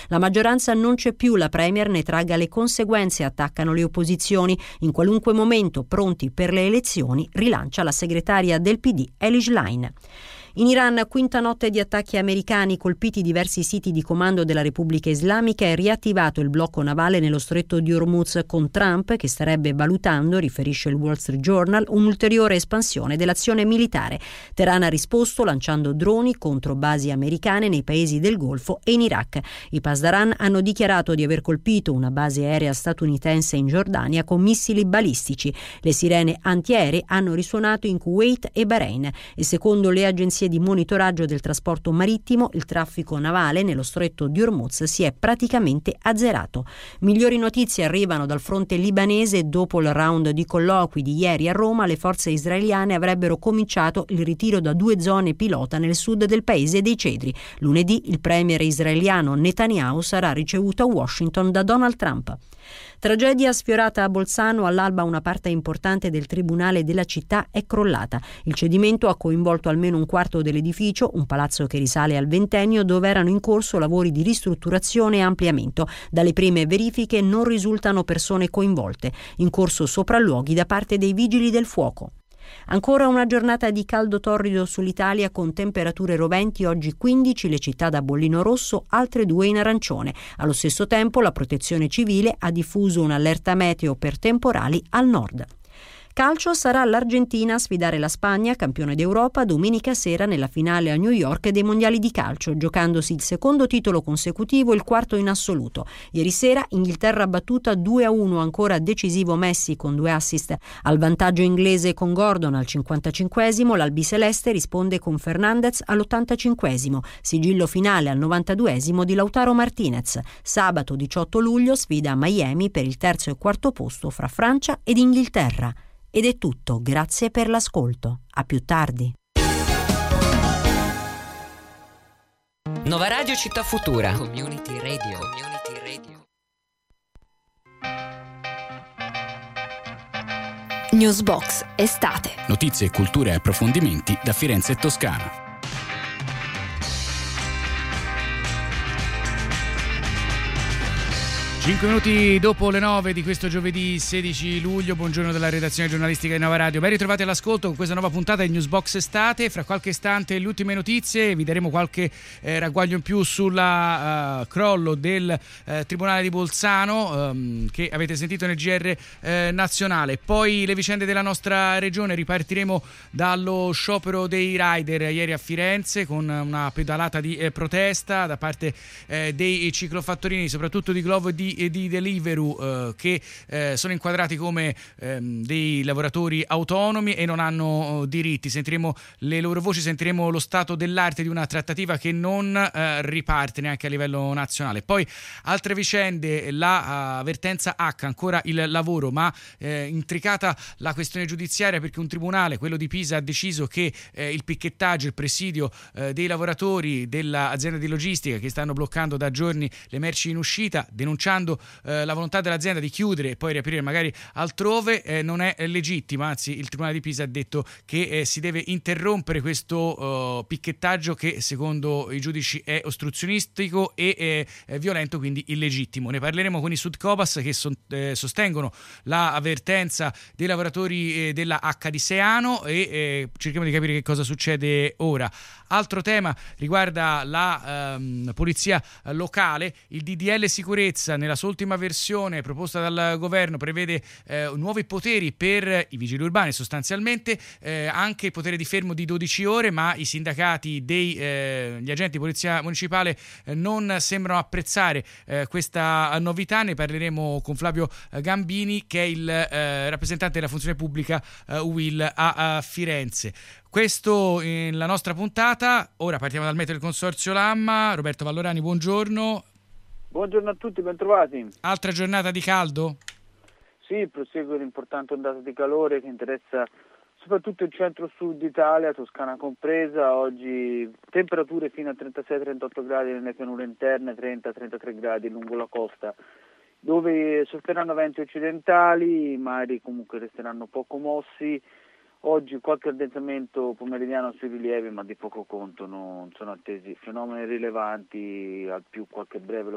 La maggioranza non c'è più, la premier ne tragga le conseguenze, attaccano le opposizioni. In qualunque momento pronti per le elezioni, rilancia la segretaria del PD Elish Line. In Iran, quinta notte di attacchi americani, colpiti diversi siti di comando della Repubblica Islamica, è riattivato il blocco navale nello stretto di Hormuz, con Trump che starebbe valutando, riferisce il Wall Street Journal, un'ulteriore espansione dell'azione militare. Teheran ha risposto lanciando droni contro basi americane nei paesi del Golfo e in Iraq. I Pasdaran hanno dichiarato di aver colpito una base aerea statunitense in Giordania con missili balistici. Le sirene antiaeree hanno risuonato in Kuwait e Bahrain e secondo le agenzie di monitoraggio del trasporto marittimo, il traffico navale nello stretto di Hormuz si è praticamente azzerato. Migliori notizie arrivano dal fronte libanese. Dopo il round di colloqui di ieri a Roma, le forze israeliane avrebbero cominciato il ritiro da 2 zone pilota nel sud del paese dei Cedri. Lunedì il premier israeliano Netanyahu sarà ricevuto a Washington da Donald Trump. Tragedia sfiorata a Bolzano, all'alba una parte importante del tribunale della città è crollata. Il cedimento ha coinvolto almeno un quarto dell'edificio, un palazzo che risale al ventennio, dove erano in corso lavori di ristrutturazione e ampliamento. Dalle prime verifiche non risultano persone coinvolte. In corso sopralluoghi da parte dei vigili del fuoco. Ancora una giornata di caldo torrido sull'Italia con temperature roventi, oggi 15 le città da bollino rosso, altre 2 in arancione. Allo stesso tempo la Protezione Civile ha diffuso un'allerta meteo per temporali al nord. Calcio, sarà l'Argentina a sfidare la Spagna, campione d'Europa, domenica sera nella finale a New York dei mondiali di calcio, giocandosi il secondo titolo consecutivo e il quarto in assoluto. Ieri sera Inghilterra battuta 2-1, ancora decisivo Messi con 2 assist al vantaggio inglese con Gordon al 55esimo, l'albiceleste risponde con Fernandez all'85esimo, sigillo finale al 92esimo di Lautaro Martinez. Sabato 18 luglio sfida a Miami per il terzo e quarto posto fra Francia ed Inghilterra. Ed è tutto, grazie per l'ascolto. A più tardi. Nova Radio Città Futura. Community Radio. Newsbox estate. Notizie, cultura e approfondimenti da Firenze e Toscana. 5 minuti dopo le 9 di questo giovedì 16 luglio, buongiorno dalla redazione giornalistica di Nova Radio. Ben ritrovati all'ascolto con questa nuova puntata di Newsbox Estate. Fra qualche istante le ultime notizie, vi daremo qualche ragguaglio in più sulla crollo del Tribunale di Bolzano che avete sentito nel GR nazionale. Poi le vicende della nostra regione, ripartiremo dallo sciopero dei rider ieri a Firenze con una pedalata di protesta da parte dei ciclofattorini, soprattutto di Glovo e di Deliveroo, che sono inquadrati come dei lavoratori autonomi e non hanno diritti. Sentiremo le loro voci, sentiremo lo stato dell'arte di una trattativa che non riparte neanche a livello nazionale. Poi altre vicende, la vertenza H, ancora il lavoro, ma intricata la questione giudiziaria perché un tribunale, quello di Pisa, ha deciso che il picchettaggio, il presidio dei lavoratori dell'azienda di logistica che stanno bloccando da giorni le merci in uscita, denunciando la volontà dell'azienda di chiudere e poi riaprire magari altrove, non è legittima. Anzi, il Tribunale di Pisa ha detto che si deve interrompere questo picchettaggio che secondo i giudici è ostruzionistico e violento, quindi illegittimo. Ne parleremo con i Sudcobas che sostengono la avvertenza dei lavoratori della H di Seano e cerchiamo di capire che cosa succede ora. Altro tema riguarda la polizia locale. Il DDL sicurezza nella sua ultima versione proposta dal governo prevede nuovi poteri per i vigili urbani, sostanzialmente anche il potere di fermo di 12 ore, ma i sindacati degli agenti di polizia municipale non sembrano apprezzare questa novità. Ne parleremo con Flavio Gambini, che è il rappresentante della funzione pubblica UIL a Firenze. Questo in la nostra puntata. Ora partiamo dal meteo del Consorzio Lamma. Roberto Vallorani, buongiorno. Buongiorno a tutti, bentrovati. Altra giornata di caldo? Sì, prosegue l'importante ondata di calore che interessa soprattutto il centro-sud Italia, Toscana compresa. Oggi temperature fino a 36-38 gradi nelle pianure interne, 30-33 gradi lungo la costa, dove sofferranno venti occidentali, i mari comunque resteranno poco mossi. Oggi qualche addensamento pomeridiano sui rilievi, ma di poco conto, non sono attesi fenomeni rilevanti, al più qualche breve